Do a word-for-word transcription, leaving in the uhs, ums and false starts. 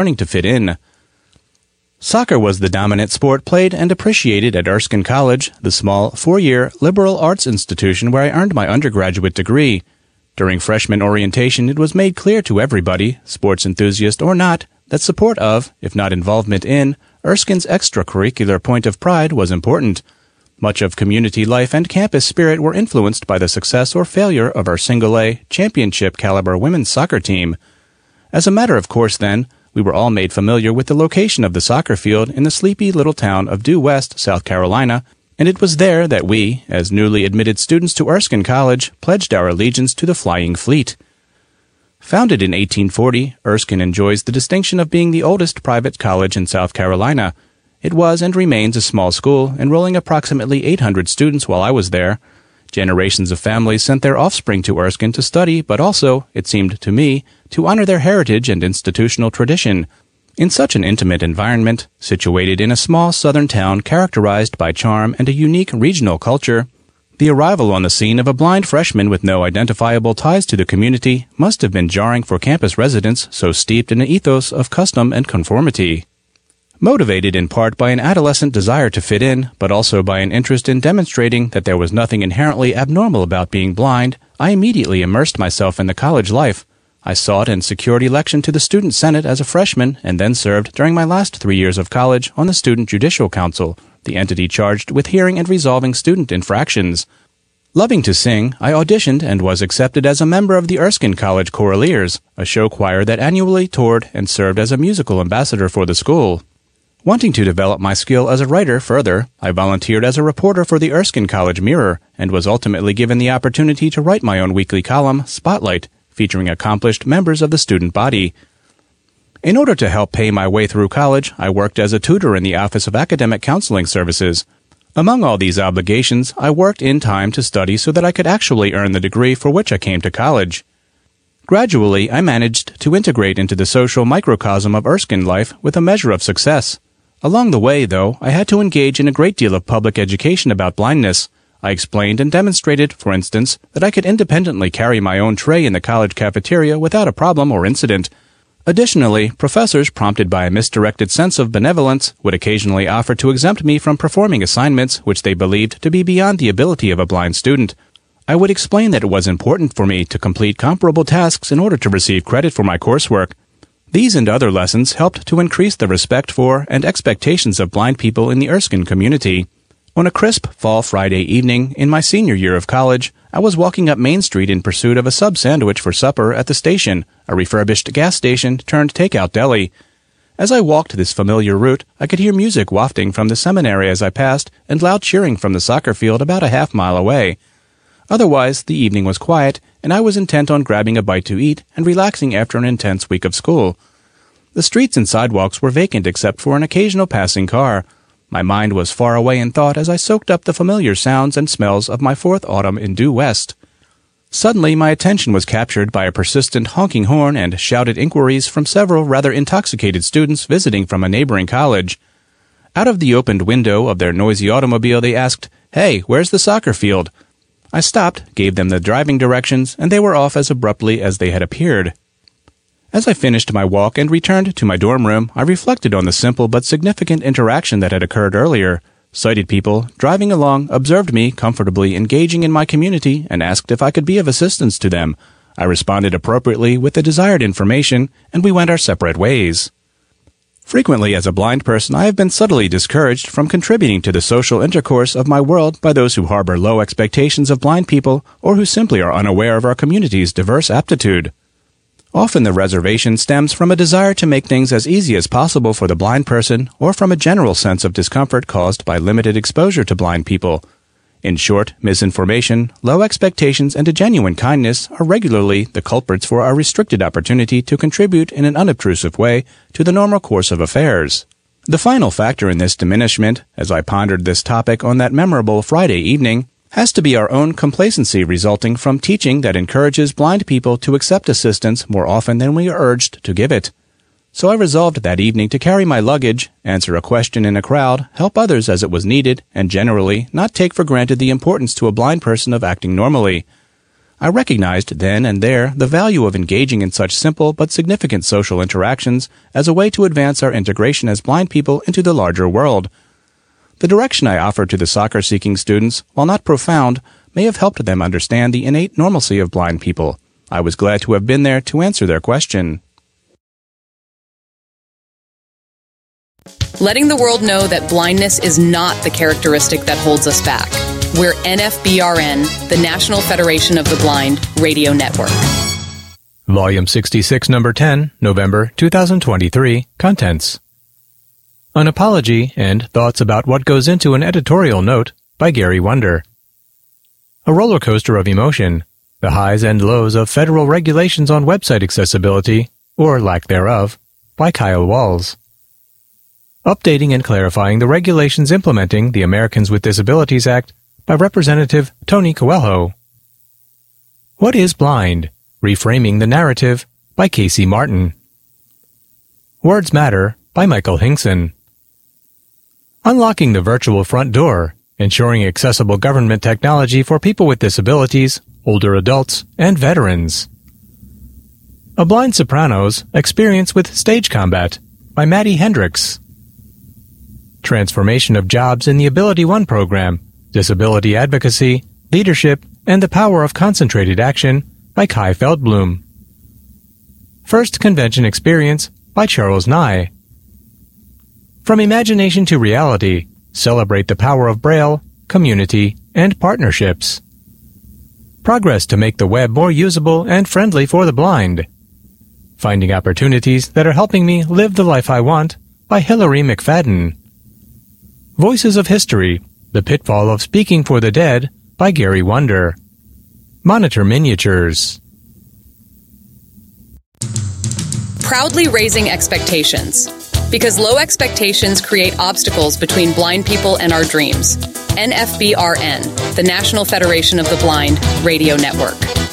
learning to fit in. Soccer was the dominant sport played and appreciated at Erskine College, the small, four-year, liberal arts institution where I earned my undergraduate degree. During freshman orientation, it was made clear to everybody, sports enthusiast or not, that support of, if not involvement in, Erskine's extracurricular point of pride was important. Much of community life and campus spirit were influenced by the success or failure of our single-A, championship-caliber women's soccer team. As a matter of course, then, we were all made familiar with the location of the soccer field in the sleepy little town of Due West, South Carolina, and it was there that we, as newly admitted students to Erskine College, pledged our allegiance to the Flying Fleet. Founded in eighteen forty, Erskine enjoys the distinction of being the oldest private college in South Carolina. It was and remains a small school, enrolling approximately eight hundred students while I was there. Generations of families sent their offspring to Erskine to study, but also, it seemed to me, to honor their heritage and institutional tradition. In such an intimate environment, situated in a small southern town characterized by charm and a unique regional culture, the arrival on the scene of a blind freshman with no identifiable ties to the community must have been jarring for campus residents so steeped in an ethos of custom and conformity. Motivated in part by an adolescent desire to fit in, but also by an interest in demonstrating that there was nothing inherently abnormal about being blind, I immediately immersed myself in the college life. I sought and secured election to the Student Senate as a freshman and then served during my last three years of college on the Student Judicial Council, the entity charged with hearing and resolving student infractions. Loving to sing, I auditioned and was accepted as a member of the Erskine College Choraleers, a show choir that annually toured and served as a musical ambassador for the school. Wanting to develop my skill as a writer further, I volunteered as a reporter for the Erskine College Mirror and was ultimately given the opportunity to write my own weekly column, Spotlight, featuring accomplished members of the student body. In order to help pay my way through college, I worked as a tutor in the Office of Academic Counseling Services. Among all these obligations, I worked in time to study so that I could actually earn the degree for which I came to college. Gradually, I managed to integrate into the social microcosm of Erskine life with a measure of success. Along the way, though, I had to engage in a great deal of public education about blindness. I explained and demonstrated, for instance, that I could independently carry my own tray in the college cafeteria without a problem or incident. Additionally, professors, prompted by a misdirected sense of benevolence, would occasionally offer to exempt me from performing assignments which they believed to be beyond the ability of a blind student. I would explain that it was important for me to complete comparable tasks in order to receive credit for my coursework. These and other lessons helped to increase the respect for and expectations of blind people in the Erskine community. On a crisp fall Friday evening in my senior year of college, I was walking up Main Street in pursuit of a sub sandwich for supper at the station, a refurbished gas station turned takeout deli. As I walked this familiar route, I could hear music wafting from the seminary as I passed and loud cheering from the soccer field about a half mile away. Otherwise, the evening was quiet, and I was intent on grabbing a bite to eat and relaxing after an intense week of school. The streets and sidewalks were vacant except for an occasional passing car. My mind was far away in thought as I soaked up the familiar sounds and smells of my fourth autumn in Due West. Suddenly, my attention was captured by a persistent honking horn and shouted inquiries from several rather intoxicated students visiting from a neighboring college. Out of the opened window of their noisy automobile, they asked, "Hey, where's the soccer field?" I stopped, gave them the driving directions, and they were off as abruptly as they had appeared. As I finished my walk and returned to my dorm room, I reflected on the simple but significant interaction that had occurred earlier. Sighted people, driving along, observed me comfortably engaging in my community and asked if I could be of assistance to them. I responded appropriately with the desired information, and we went our separate ways. Frequently, as a blind person, I have been subtly discouraged from contributing to the social intercourse of my world by those who harbor low expectations of blind people or who simply are unaware of our community's diverse aptitude. Often the reservation stems from a desire to make things as easy as possible for the blind person or from a general sense of discomfort caused by limited exposure to blind people. In short, misinformation, low expectations, and a genuine kindness are regularly the culprits for our restricted opportunity to contribute in an unobtrusive way to the normal course of affairs. The final factor in this diminishment, as I pondered this topic on that memorable Friday evening, has to be our own complacency resulting from teaching that encourages blind people to accept assistance more often than we are urged to give it. So I resolved that evening to carry my luggage, answer a question in a crowd, help others as it was needed, and generally not take for granted the importance to a blind person of acting normally. I recognized then and there the value of engaging in such simple but significant social interactions as a way to advance our integration as blind people into the larger world. The direction I offered to the soccer-seeking students, while not profound, may have helped them understand the innate normalcy of blind people. I was glad to have been there to answer their question. Letting the world know that blindness is not the characteristic that holds us back. We're N F B R N, the National Federation of the Blind Radio Network. Volume sixty-six, Number ten, November two thousand twenty-three, Contents. An Apology and Thoughts About What Goes Into an Editorial Note by Gary Wonder. A Roller Coaster of Emotion, the Highs and Lows of Federal Regulations on Website Accessibility, or Lack Thereof, by Kyle Walls. Updating and Clarifying the Regulations Implementing the Americans with Disabilities Act by Representative Tony Coelho. What is Blind? Reframing the Narrative by Casey Martin. Words Matter by Michael Hinkson. Unlocking the Virtual Front Door, Ensuring Accessible Government Technology for People with Disabilities, Older Adults, and Veterans. A Blind Soprano's Experience with Stage Combat by Maddie Hendricks. Transformation of Jobs in the Ability One Program, Disability Advocacy, Leadership, and the Power of Concentrated Action by Kai Feldblum. First Convention Experience by Charles Nye. From Imagination to Reality, Celebrate the Power of Braille, Community, and Partnerships. Progress to Make the Web More Usable and Friendly for the Blind. Finding Opportunities That Are Helping Me Live the Life I Want by Hilary McFadden. Voices of History, The Pitfall of Speaking for the Dead by Gary Wonder. Monitor Miniatures. Proudly raising expectations. Because low expectations create obstacles between blind people and our dreams. N F B R N, the National Federation of the Blind Radio Network.